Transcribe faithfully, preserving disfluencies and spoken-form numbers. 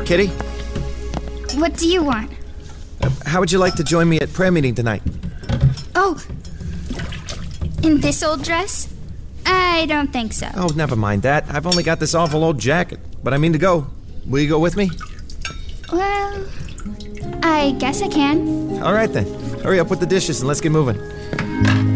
Kitty, What do you want? uh, how would you like to join me at prayer meeting tonight? Oh, in this old dress? I don't think so. Oh, never mind that. I've only got this awful old jacket, but I mean to go. Will you go with me? Well, I guess I can. All right then. Hurry up with the dishes and let's get moving.